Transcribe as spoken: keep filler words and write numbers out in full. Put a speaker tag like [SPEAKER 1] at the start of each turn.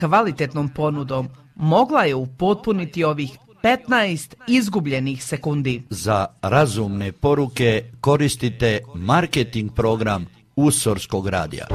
[SPEAKER 1] kvalitetnom ponudom mogla je upotpuniti ovih petnaest izgubljenih sekundi.
[SPEAKER 2] Za razumne poruke koristite marketing program Usorskog radija.